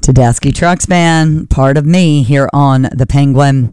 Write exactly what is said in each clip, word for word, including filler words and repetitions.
Tedeschi Trucks Band, Part of Me, here on The Penguin.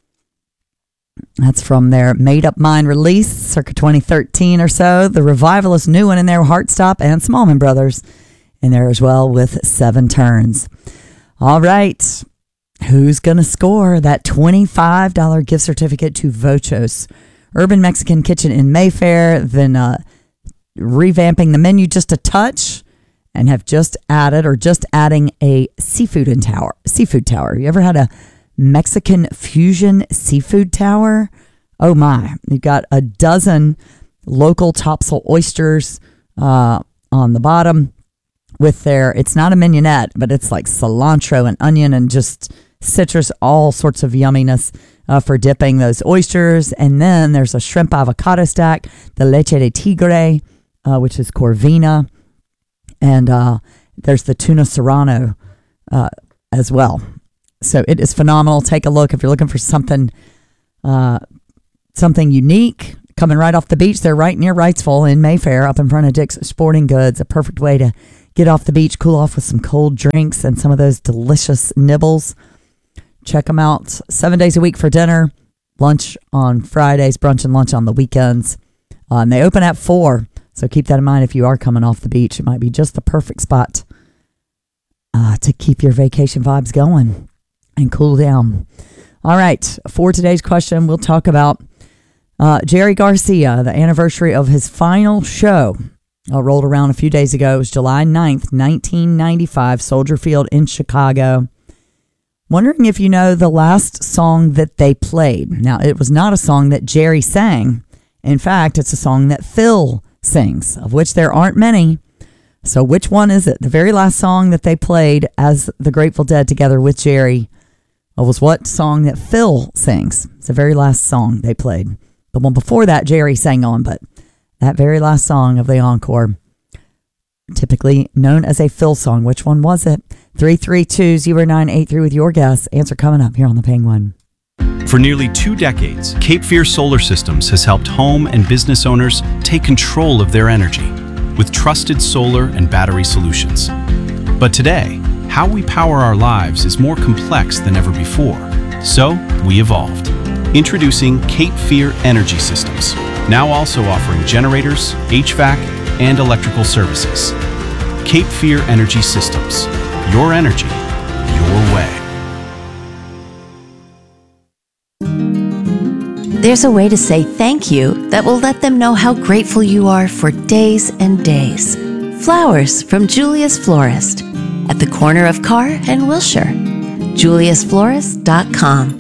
That's from their Made Up Mind release, circa twenty thirteen or so. The Revivalist new one in there, Heartstop, and Smallman Brothers in there as well with Seven Turns. All right, who's going to score that twenty-five dollars gift certificate to Vochos Urban Mexican Kitchen in Mayfair? Then uh, revamping the menu just a touch, and have just added or just adding a seafood in tower. Seafood tower. You ever had a Mexican fusion seafood tower? Oh my! You've got a dozen local topsail oysters uh, on the bottom with their. It's not a mignonette, but it's like cilantro and onion and just citrus, all sorts of yumminess uh, for dipping those oysters. And then there's a shrimp avocado stack, the leche de tigre, uh, which is Corvina. And uh, there's the tuna serrano uh, as well. So it is phenomenal. Take a look if you're looking for something uh, something unique. Coming right off the beach. They're right near Wrightsville in Mayfair, up in front of Dick's Sporting Goods. A perfect way to get off the beach, cool off with some cold drinks and some of those delicious nibbles. Check them out seven days a week for dinner, lunch on Fridays, brunch and lunch on the weekends. Uh, and they open at four. So keep that in mind if you are coming off the beach. It might be just the perfect spot uh, to keep your vacation vibes going and cool down. All right, for today's question, we'll talk about uh, Jerry Garcia, the anniversary of his final show. Uh, rolled around a few days ago. It was July ninth, nineteen ninety-five, Soldier Field in Chicago. Wondering if you know the last song that they played. Now, it was not a song that Jerry sang. In fact, it's a song that Phil sings, of which there aren't many. So which one is it? The very last song that they played as the Grateful Dead together with Jerry was what song that Phil sings? It's the very last song they played. The one before that, Jerry sang on, but that very last song of the encore, typically known as a Phil song. Which one was it? three three two, zero nine eight three with your guess. Answer coming up here on The Penguin. For nearly two decades, Cape Fear Solar Systems has helped home and business owners take control of their energy with trusted solar and battery solutions. But today, how we power our lives is more complex than ever before. So, we evolved. Introducing Cape Fear Energy Systems, now also offering generators, H V A C, and electrical services. Cape Fear Energy Systems. Your energy, your way. There's a way to say thank you that will let them know how grateful you are for days and days. Flowers from Julius Florist at the corner of Carr and Wilshire. julius florist dot com.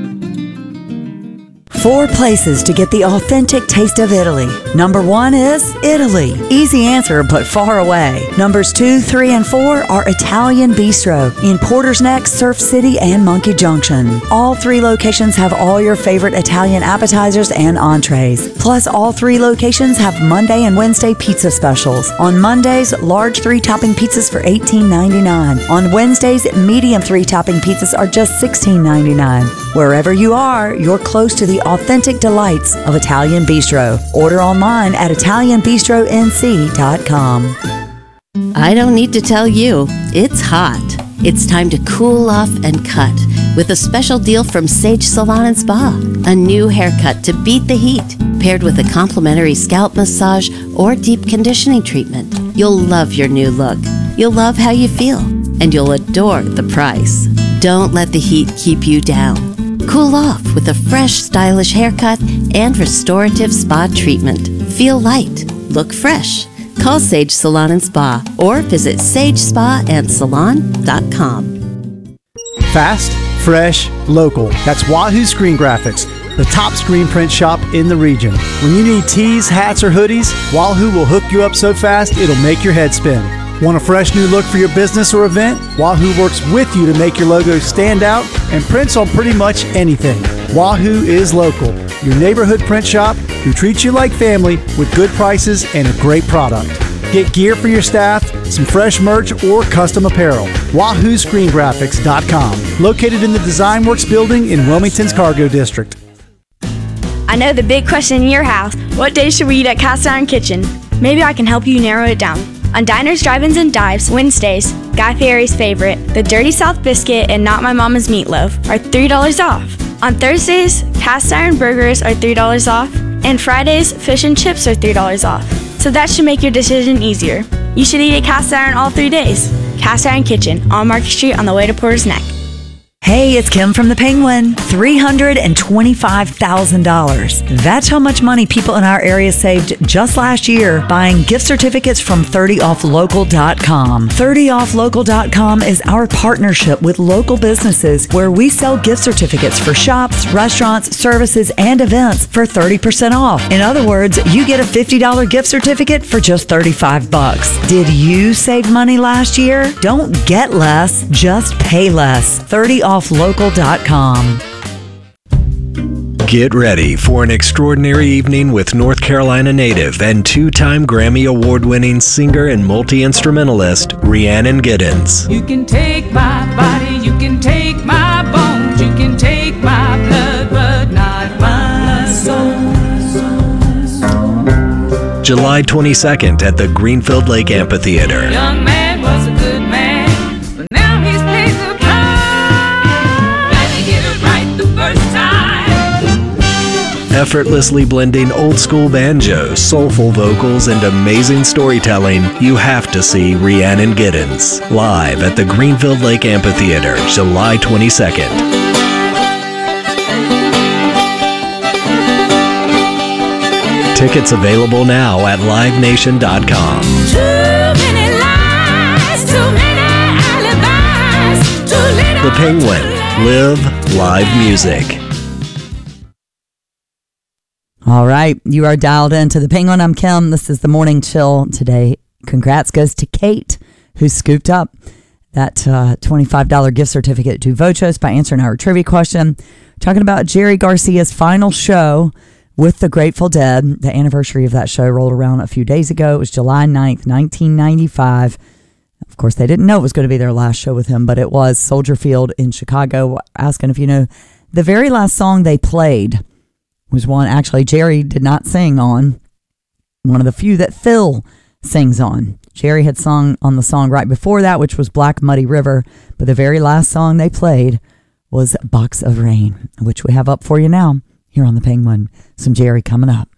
Four places to get the authentic taste of Italy. Number one is Italy. Easy answer, but far away. Numbers two, three, and four are Italian Bistro in Porter's Neck, Surf City, and Monkey Junction. All three locations have all your favorite Italian appetizers and entrees. Plus, all three locations have Monday and Wednesday pizza specials. On Mondays, large three-topping pizzas for eighteen ninety-nine. On Wednesdays, medium three-topping pizzas are just sixteen ninety-nine. Wherever you are, you're close to the authentic delights of Italian Bistro. Order online at italian bistro n c dot com. I don't need to tell you, it's hot. It's time to cool off and cut with a special deal from Sage Salon and Spa. A new haircut to beat the heat, paired with a complimentary scalp massage or deep conditioning treatment. You'll love your new look. You'll love how you feel. And you'll adore the price. Don't let the heat keep you down. Cool off with a fresh, stylish haircut and restorative spa treatment. Feel light. Look fresh. Call Sage Salon and Spa or visit sage spa and salon dot com. Fast, fresh, local. That's Wahoo Screen Graphics, the top screen print shop in the region. When you need tees, hats, or hoodies, Wahoo will hook you up so fast it'll make your head spin. Want a fresh new look for your business or event? Wahoo works with you to make your logo stand out and prints on pretty much anything. Wahoo is local, your neighborhood print shop who treats you like family with good prices and a great product. Get gear for your staff, some fresh merch, or custom apparel. wahoo screen graphics dot com. Located in the Design Works building in Wilmington's Cargo District. I know the big question in your house. What day should we eat at Cast Iron Kitchen? Maybe I can help you narrow it down. On Diners, Drive-Ins, and Dives, Wednesdays, Guy Fieri's favorite, the Dirty South Biscuit and Not My Mama's Meatloaf, are three dollars off. On Thursdays, Cast Iron Burgers are three dollars off. And Fridays, Fish and Chips are three dollars off. So that should make your decision easier. You should eat at Cast Iron all three days. Cast Iron Kitchen, on Market Street on the way to Porter's Neck. Hey, it's Kim from the Penguin. three hundred twenty-five thousand dollars. That's how much money people in our area saved just last year buying gift certificates from thirty off local dot com. thirty off local dot com is our partnership with local businesses where we sell gift certificates for shops, restaurants, services, and events for thirty percent off. In other words, you get a fifty dollars gift certificate for just thirty-five bucks. Did you save money last year? Don't get less, just pay less. thirty off local dot com. Get ready for an extraordinary evening with North Carolina native and two-time Grammy Award-winning singer and multi-instrumentalist Rhiannon Giddens. You can take my body, you can take my bones, you can take my blood, but not my soul. July twenty-second at the Greenfield Lake Amphitheater. Young man was a good man, but now he's paid the price. Better get it right the first time. Effortlessly blending old-school banjos, soulful vocals, and amazing storytelling, you have to see Rhiannon Giddens live at the Greenfield Lake Amphitheater, July twenty-second. Tickets available now at live nation dot com. Too many lies, too many alibis, too little. The Penguin. Live live music. All right, you are dialed into the Penguin. I'm Kim. This is the Morning Chill today. Congrats goes to Kate, who scooped up that uh, twenty-five dollars gift certificate to Vochos by answering our trivia question. Talking about Jerry Garcia's final show with the Grateful Dead. The anniversary of that show rolled around a few days ago. It was July ninth, nineteen ninety-five. Of course, they didn't know it was going to be their last show with him, but it was Soldier Field in Chicago. Asking if you know, the very last song they played was one actually Jerry did not sing on, one of the few that Phil sings on. Jerry had sung on the song right before that, which was Black Muddy River, but the very last song they played was Box of Rain, which we have up for you now here on the Penguin. Some Jerry coming up.